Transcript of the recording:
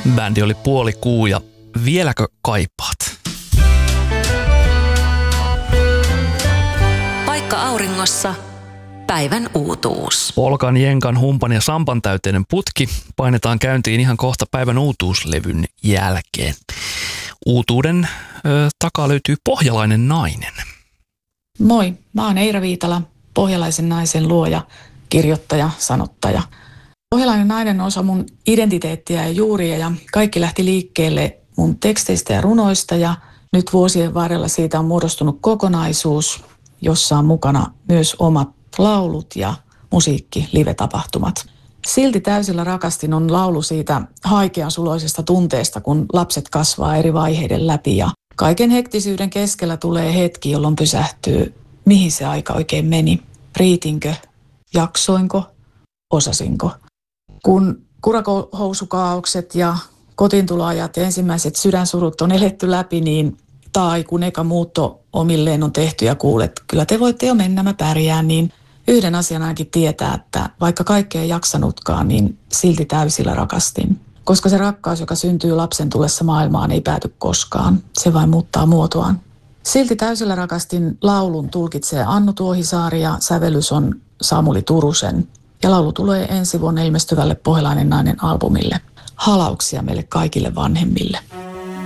Bändi oli Puolikuu ja Vieläkö kaipaat? Paikka auringossa. Päivän uutuus. Polkan, jenkan, humpan ja sampan täyteinen putki painetaan käyntiin ihan kohta päivän uutuuslevyn jälkeen. Uutuuden takaa löytyy Pohjalainen nainen. Moi, mä oon Eira Viitala, Pohjalaisen naisen luoja, kirjoittaja, sanottaja. Pohjalainen nainen on osa mun identiteettiä ja juuria ja kaikki lähti liikkeelle mun teksteistä ja runoista ja nyt vuosien varrella siitä on muodostunut kokonaisuus, jossa on mukana myös omat laulut ja musiikki, live-tapahtumat. Silti täysillä rakastin on laulu siitä haikean suloisesta tunteesta, kun lapset kasvaa eri vaiheiden läpi ja kaiken hektisyyden keskellä tulee hetki, jolloin pysähtyy, mihin se aika oikein meni. Riitinkö, jaksoinko, osasinko. Kun kurakohousukaaukset ja kotiintuloajat ja ensimmäiset sydänsurut on eletty läpi, niin tai kun eka muutto omilleen on tehty ja kuulet, kyllä te voitte jo mennä, mä pärjään, niin yhden asian ainakin tietää, että vaikka kaikkea ei jaksanutkaan, niin silti täysillä rakastin. Koska se rakkaus, joka syntyy lapsen tullessa maailmaan, ei pääty koskaan. Se vain muuttaa muotoaan. Silti täysillä rakastin laulun tulkitsee Annu Tuohisaari ja sävellys on Samuli Turusen. Ja laulu tulee ensi vuonna ilmestyvälle Pohjalainen nainen -albumille. Halauksia meille kaikille vanhemmille.